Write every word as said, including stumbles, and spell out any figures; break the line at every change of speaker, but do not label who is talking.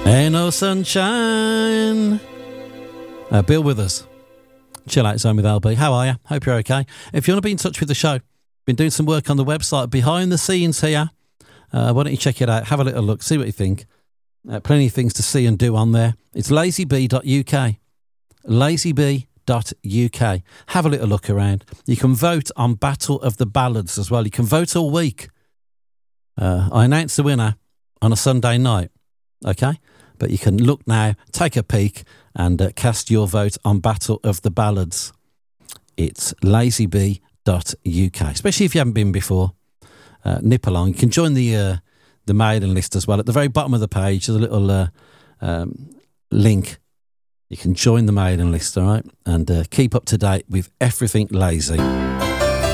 Ain't no sunshine. Uh, Bill Withers. Chill Out Zone with L B. How are you? Hope you're okay. If you want to be in touch with the show, been doing some work on the website behind the scenes here. Uh, why don't you check it out? Have a little look. See what you think. Uh, plenty of things to see and do on there. It's lazybee dot U K. lazybee dot U K. Have a little look around. You can vote on Battle of the Ballads as well. You can vote all week. Uh, I announce the winner on a Sunday night. Okay? But you can look now, take a peek, and uh, cast your vote on Battle of the Ballads. It's lazybee dot U K. Especially if you haven't been before. Uh, nip along. You can join the uh, the mailing list as well. At the very bottom of the page, there's a little uh, um, link. You can join the mailing list, all right? And uh, keep up to date with everything Lazy.